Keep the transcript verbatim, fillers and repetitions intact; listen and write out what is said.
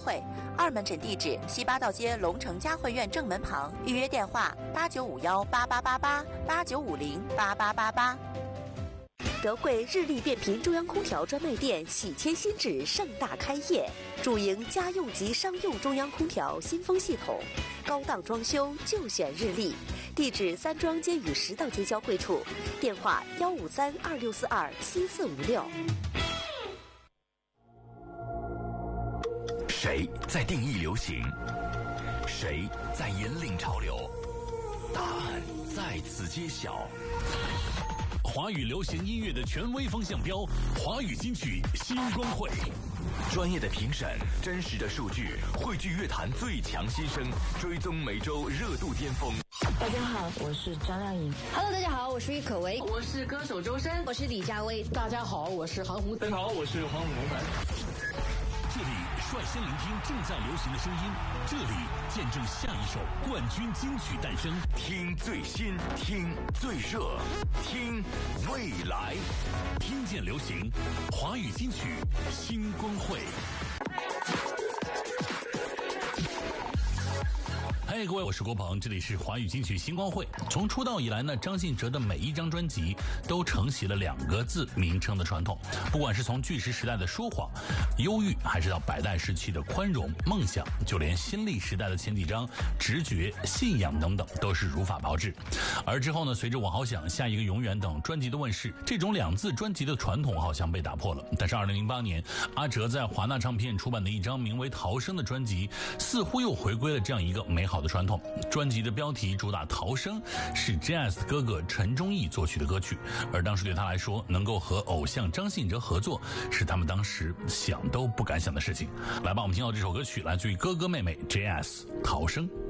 会，二门诊地址西八道街龙城嘉汇苑正门旁，预约电话八九五幺八八八八八九五零八八八八。 德惠日立变频中央空调专卖店喜迁新址盛大开业，主营家用及商用中央空调新风系统，高档装修就选日立。地址三庄街与十道街交汇处，电话幺五三二六四二七四五六。 谁在定义流行？谁在引领潮流？答案在此揭晓。华语流行音乐的权威风向标，华语金曲新光会，专业的评审，真实的数据，汇聚乐坛最强新声，追踪每周热度巅峰。 大家好，我是张靓颖。 Hello， 大家好，我是郁可唯， 我是歌手周深， 我是李佳薇。 大家好，我是韩红。 大家好，我是黄永凡。 这里率先聆听正在流行的声音，这里见证下一首冠军金曲诞生。听最新，听最热，听未来，听见流行，华语金曲新光会。嗨，各位，我是郭鹏，这里是华语金曲星光会。从出道以来呢，张信哲的每一张专辑都承袭了两个字名称的传统，不管是从巨石时代的说谎、忧郁，还是到百代时期的宽容、梦想，就连新力时代的前几张直觉、信仰等等，都是如法炮制。而之后呢，随着《我好想》、下一个永远等专辑的问世，这种两字专辑的传统好像被打破了。但是二零零八年，阿哲在华纳唱片出版的一张名为《逃生》的专辑，似乎又回归了这样一个美好的传统。专辑的标题主打逃生，是 Jazz 哥哥陈忠义作曲的歌曲，而当时对他来说，能够和偶像张信哲合作，是他们当时想都不敢想的事情。来吧，我们听到这首歌曲，来自于哥哥妹妹 Jazz 逃生。